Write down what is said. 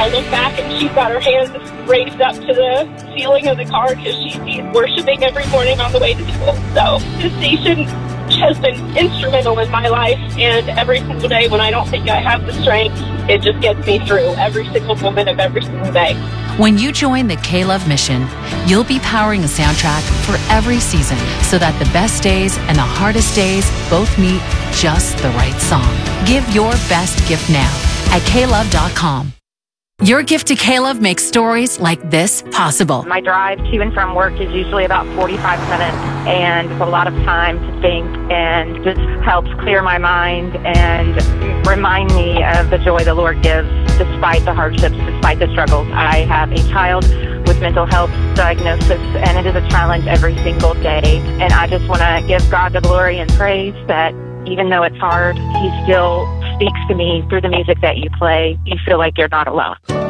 I look back and she's got her hands raised up to the ceiling of the car because she's worshiping every morning on the way to school. So this station has been instrumental in my life, and every single day when I don't think I have the strength, it just gets me through every single moment of every single day. When you join the K-Love mission, you'll be powering a soundtrack for every season so that the best days and the hardest days both meet just the right song. Give your best gift now at klove.com. Your gift to K-Love makes stories like this possible. My drive to and from work is usually about 45 minutes, and it's a lot of time to think, and just helps clear my mind and remind me of the joy the Lord gives despite the hardships, despite the struggles. I have a child with mental health diagnosis, and it is a challenge every single day. And I just want to give God the glory and praise that even though it's hard, He still speaks to me through the music that you play. You feel like you're not alone.